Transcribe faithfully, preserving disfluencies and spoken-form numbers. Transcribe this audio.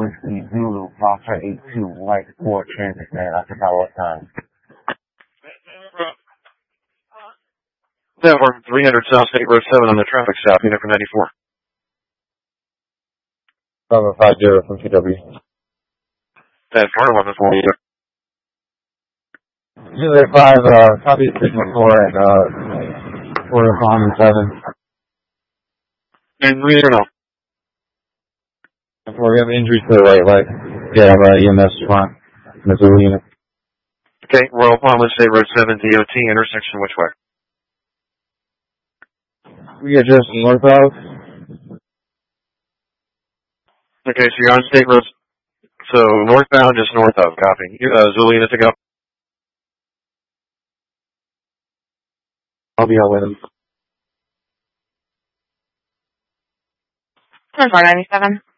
Whiskey Zulu, Foxtrot eight two, White four, Transit, man. I forgot what time. Then we're three hundred South State Road seven on the traffic stop, unit for ninety-four. seven five zero from T W. Then four eleven four. Unit five, uh, copy signal four and, uh, four bomb and seven. And we don't know. Four, we have injuries to the right leg. Yeah, uh, E M S front. Missouri unit. Okay, Royal Palm State Road seven, D O T, intersection which way? We are just northbound. Okay, so you're on State Road, so northbound, just north of, copy. Uh, Zulu unit to go. I'll be out with him. ten four ninety-seven.